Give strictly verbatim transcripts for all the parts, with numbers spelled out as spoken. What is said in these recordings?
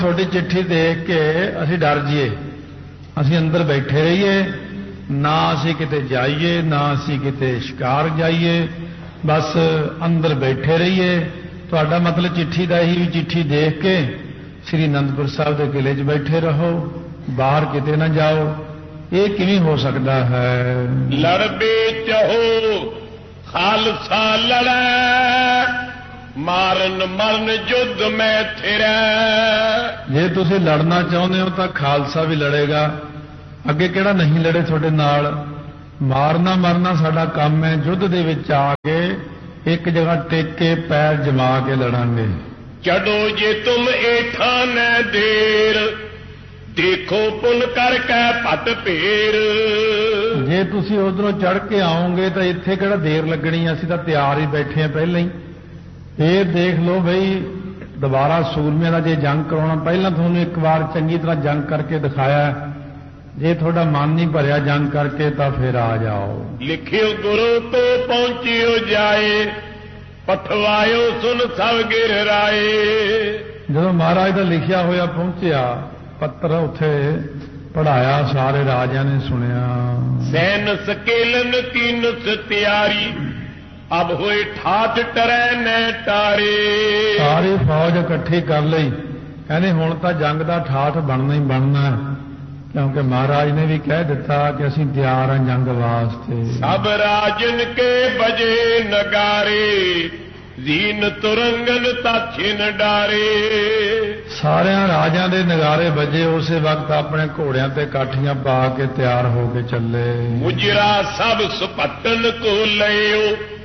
ਤੁਹਾਡੀ चिट्ठी देख के असीं डर जाइए, असीं अंदर बैठे रहिए, ना असीं किते जाइए, ना असीं किते शिकार जाइए, बस अंदर बैठे रहिए। तुहाडा मतलब चिट्ठी का ही चिट्ठी देख के श्री आनंदपुर साहब के किले च बैठे रहो, बाहर किते ना जाओ। ये किवें हो सकता है? लड़बे चहो खालसा लड़ै, मारन मरन युद्ध में थिरै। जे तुसीं लड़ना चाहुंदे हो तो खालसा भी लड़ेगा। अगे किहड़ा नहीं लड़े तुहाडे नाल? मारना मरना साडा काम है। युद्ध दे विच आ के एक जगह टेक के पैर जमा के लड़ांगे। चढ़ो जे तुम एठा न देर, देखो पुन करके पट पेर। जे तुसीं उधरों चढ़ के आओगे तो इत्थे किहड़ा देर लगनी, असीं तां तैयार ही बैठे हैं पहले ही। फिर देख लो बई दोबारा सूरमिਆਂ ਦਾ जे जंग कराउणा, पहला तुहानूं एक बार चंगी तरह जंग करके दिखाया, जे थोड़ा मन नहीं भरिया जंग करके तो फिर आ जाओ। लिखियो गुरु तो पहुंचियो जाए, पठवायो सुन सब गिर राए। जो महाराज का लिखिया होया पहुंचया पत्र उथे पढ़ाया, सारे राजा ने सुनिया। सैन सकेलन तीन तैयारी, अब होए ठाठ टरै न टारे। सारी फौज इकट्ठी कर ली, कहने हुण तां जंग का ठाठ बनना ही बनना है, क्योंकि महाराज ने भी कह दिता कि असीं तैयार हैं जंग वास्ते। सब राजन के बजे नगारे, जीन तुरंगन ताछिन डारे। सारे राजा दे नगारे बजे, उस वक्त अपने घोड़ियां ते काठियां पा के तैयार होके चले। मुजरा सब सुपटन को लयो,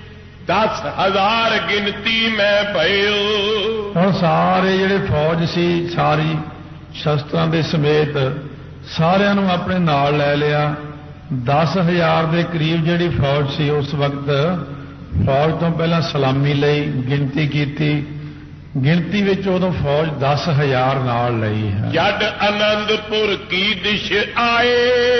दस हजार गिनती में भयो। हुण सारे जिहड़े फौज सी सारी शस्त्रां दे समेत सारिਆਂ ਨੂੰ अपने नाल लै लिया। दस हजार के करीब जिहड़ी फौज सी उस वक्त फौज तो पहला सलामी लई गिनती की, गिनती विच उदों फौज दस हजार नाल लई है। जड आनंदपुर की दिश आए,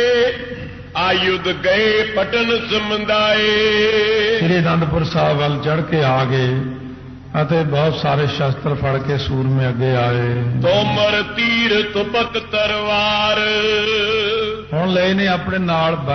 आयुध गए पटन समुदाए। श्री आनंदपुर साहब वाल चढ़ के आ गए अते बहुत सारे शस्त्र फड़ के सूर में अगे आए। तोमर तीर तुपक तरवार, हुण ले ने अपने नाल